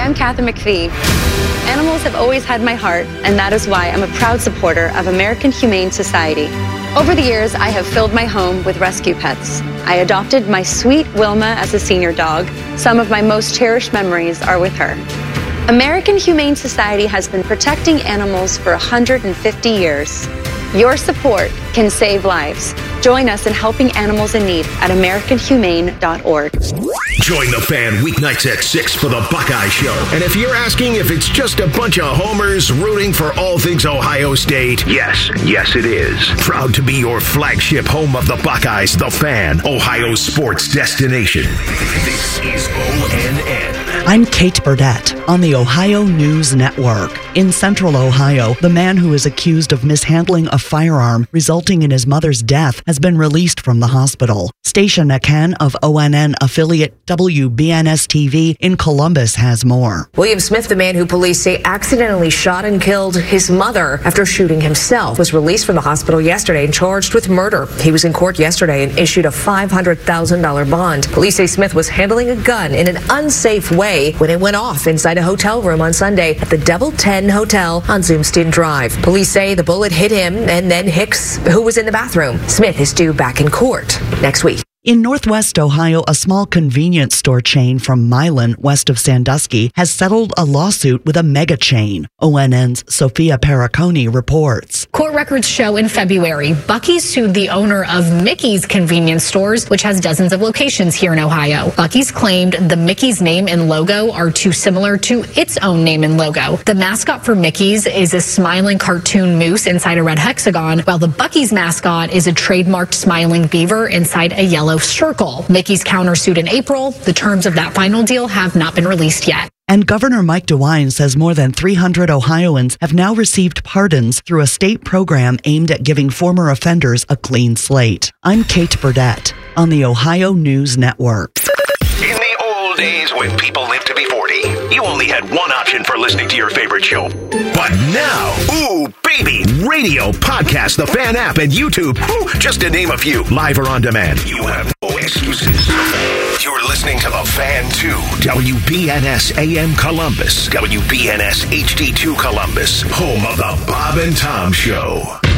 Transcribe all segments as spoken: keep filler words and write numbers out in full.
I'm Kathy McPhee. Animals have always had my heart, and that is why I'm a proud supporter of American Humane Society. Over the years, I have filled my home with rescue pets. I adopted my sweet Wilma as a senior dog. Some of my most cherished memories are with her. American Humane Society has been protecting animals for one hundred fifty years. Your support can save lives. Join us in helping animals in need at american humane dot org. Join the Fan weeknights at six for the Buckeye Show. And if you're asking if it's just a bunch of homers rooting for all things Ohio State, yes, yes it is. Proud to be your flagship home of the Buckeyes, the Fan, Ohio sports destination. This is O N N. I'm Kate Burdett on the Ohio News Network. In Central Ohio, the man who is accused of mishandling a firearm resulting in his mother's death has been released from the hospital. Station Akan of O N N affiliate W B N S T V in Columbus has more. William Smith, the man who police say accidentally shot and killed his mother after shooting himself, was released from the hospital yesterday and charged with murder. He was in court yesterday and issued a five hundred thousand dollars bond. Police say Smith was handling a gun in an unsafe way when it went off inside a hotel room on Sunday at the Double Ten Hotel on Zoomstein Drive. Police say the bullet hit him and then Hicks, who was in the bathroom. Smith is due back in court next week. In Northwest Ohio, a small convenience store chain from Milan, west of Sandusky, has settled a lawsuit with a mega chain. O N N's Sophia Perricone reports. Court records show in February, Buc-ee's sued the owner of Mickey's convenience stores, which has dozens of locations here in Ohio. Buc-ee's claimed the Mickey's name and logo are too similar to its own name and logo. The mascot for Mickey's is a smiling cartoon moose inside a red hexagon, while the Buc-ee's mascot is a trademarked smiling beaver inside a yellow circle. Mickey's countersued in April. The terms of that final deal have not been released yet. And Governor Mike DeWine says more than three hundred Ohioans have now received pardons through a state program aimed at giving former offenders a clean slate. I'm Kate Burdett on the Ohio News Network. In the old days when people lived to be forty, you only had one option for listening to your favorite show. But now, ooh, baby, radio, podcast, the Fan app, and YouTube, ooh, just to name a few, live or on demand. You have no excuses. You're listening to the Fan two, W B N S A M Columbus, W B N S H D two Columbus, home of the Bob and Tom Show.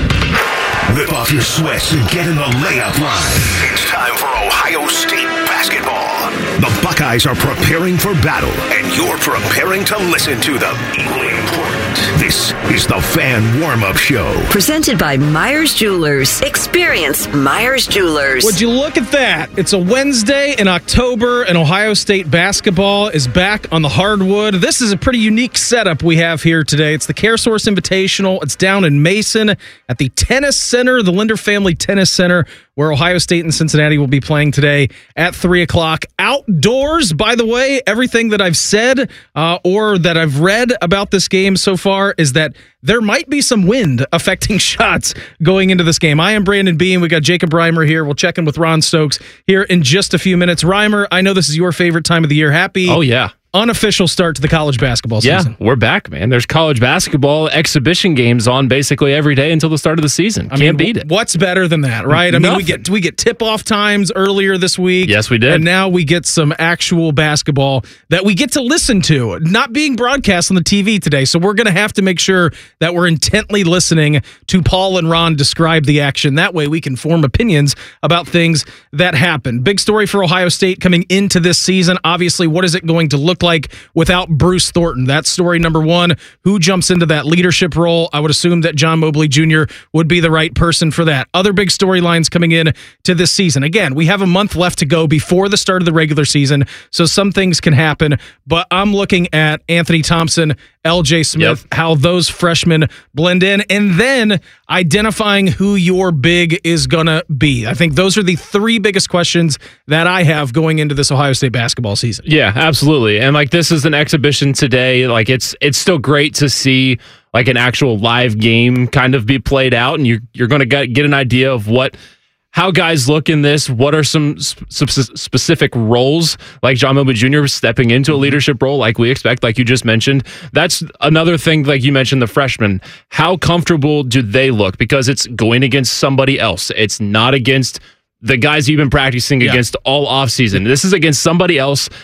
Whip off your sweats and get in the layup line. It's time for Ohio State basketball. The Buckeyes are preparing for battle, and you're preparing to listen to them. Equally important, this is the Fan Warm-Up Show. Presented by Myers Jewelers. Experience Myers Jewelers. Would you look at that? It's a Wednesday in October, and Ohio State basketball is back on the hardwood. This is a pretty unique setup we have here today. It's the CareSource Invitational. It's down in Mason at the Tennis Center, the Linder Family Tennis Center, where Ohio State and Cincinnati will be playing today at three o'clock. Outdoors, by the way, everything that I've said uh, or that I've read about this game so far is that there might be some wind affecting shots going into this game. I am Brandon Beam. We got Jacob Reimer here. We'll check in with Ron Stokes here in just a few minutes. Reimer, I know this is your favorite time of the year. Happy oh yeah unofficial start to the college basketball season. Yeah, we're back, man. There's college basketball exhibition games on basically every day until the start of the season. I Can't mean, beat it. What's better than that, right? I Nothing. mean, we get we get tip-off times earlier this week. Yes, we did. And now we get some actual basketball that we get to listen to, not being broadcast on the T V today. So we're going to have to make sure that we're intently listening to Paul and Ron describe the action. That way we can form opinions about things that happen. Big story for Ohio State coming into this season. Obviously, what is it going to look like without Bruce Thornton? That's story number one. Who jumps into that leadership role? I would assume that John Mobley Junior would be the right person for that. Other big storylines coming in to this season. Again, we have a month left to go before the start of the regular season, so some things can happen, but I'm looking at Anthony Thompson, L J Smith, yep. how those freshmen blend in, and then identifying who your big is going to be. I think those are the three biggest questions that I have going into this Ohio State basketball season. Yeah, absolutely. And like this is an exhibition today. Like it's it's still great to see like an actual live game kind of be played out, and you're you're going to get get an idea of what how guys look in this. What are some sp- specific roles, like John Mobley Junior stepping into a leadership role, like we expect, like you just mentioned. That's another thing, like you mentioned, the freshmen. How comfortable do they look? Because it's going against somebody else. It's not against the guys you've been practicing yeah. against all offseason. This is against somebody else